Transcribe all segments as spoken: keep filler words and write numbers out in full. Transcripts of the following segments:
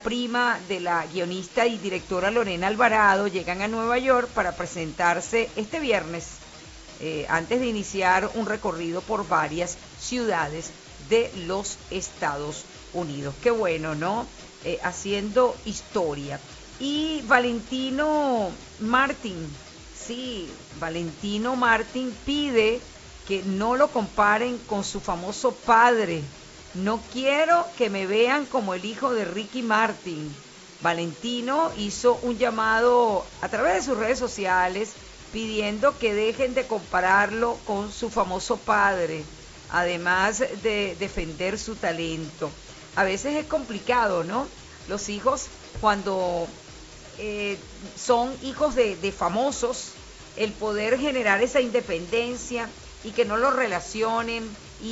prima de la guionista y directora Lorena Alvarado llegan a Nueva York para presentarse este viernes, eh, antes de iniciar un recorrido por varias ciudades de los Estados Unidos. Qué bueno, ¿no? Eh, haciendo historia. Y Valentino Martín, sí, Valentino Martín pide que no lo comparen con su famoso padre. No quiero que me vean como el hijo de Ricky Martin. Valentino hizo un llamado a través de sus redes sociales pidiendo que dejen de compararlo con su famoso padre, además de defender su talento. A veces es complicado, ¿no? Los hijos, cuando eh, son hijos de, de famosos, el poder generar esa independencia y que no lo relacionen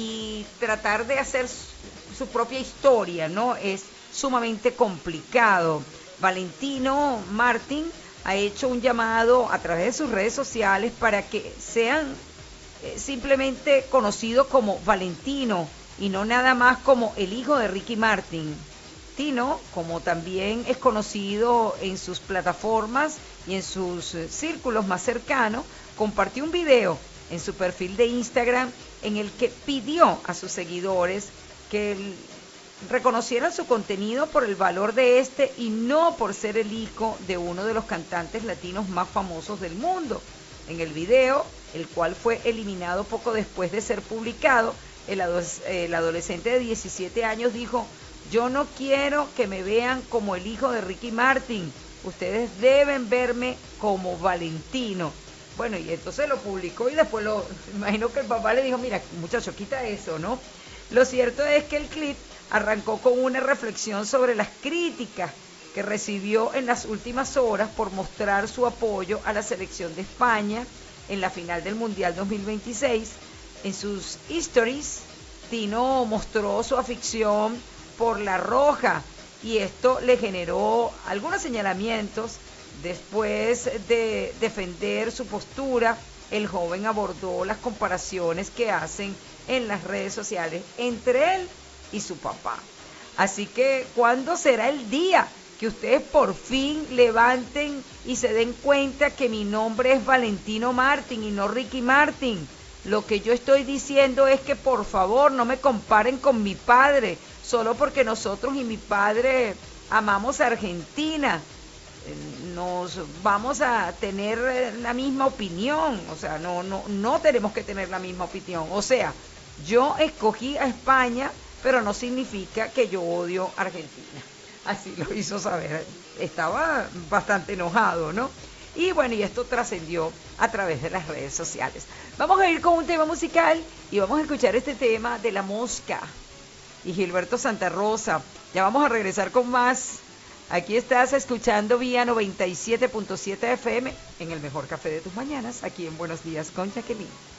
y tratar de hacer su propia historia, ¿no? Es sumamente complicado. Valentino Martín ha hecho un llamado a través de sus redes sociales para que sean eh, simplemente conocidos como Valentino y no nada más como el hijo de Ricky Martin. Tino, como también es conocido en sus plataformas y en sus eh, círculos más cercanos, compartió un video en su perfil de Instagram en el que pidió a sus seguidores que reconocieran su contenido por el valor de este y no por ser el hijo de uno de los cantantes latinos más famosos del mundo. En el video, el cual fue eliminado poco después de ser publicado, el, ado el adolescente de diecisiete años dijo: yo no quiero que me vean como el hijo de Ricky Martin, ustedes deben verme como Valentino. Bueno, y entonces lo publicó y después lo, imagino que el papá le dijo: mira, muchacho, quita eso, ¿no? Lo cierto es que el clip arrancó con una reflexión sobre las críticas que recibió en las últimas horas por mostrar su apoyo a la selección de España en la final del Mundial dos mil veintiséis. En sus stories, Tino mostró su afición por la roja y esto le generó algunos señalamientos. Después de defender su postura, el joven abordó las comparaciones que hacen en las redes sociales entre él y su papá. Así que, ¿cuándo será el día que ustedes por fin levanten y se den cuenta que mi nombre es Valentino Martín y no Ricky Martin? Lo que yo estoy diciendo es que por favor no me comparen con mi padre, solo porque nosotros y mi padre amamos a Argentina. Nos vamos a tener la misma opinión, o sea, no, no, no tenemos que tener la misma opinión. O sea, yo escogí a España, pero no significa que yo odio a Argentina. Así lo hizo saber. Estaba bastante enojado, ¿no? Y bueno, y esto trascendió a través de las redes sociales. Vamos a ir con un tema musical y vamos a escuchar este tema de La Mosca y Gilberto Santa Rosa. Ya vamos a regresar con más. Aquí estás escuchando vía noventa y siete punto siete F M en el mejor café de tus mañanas, aquí en Buenos Días con Jacqueline.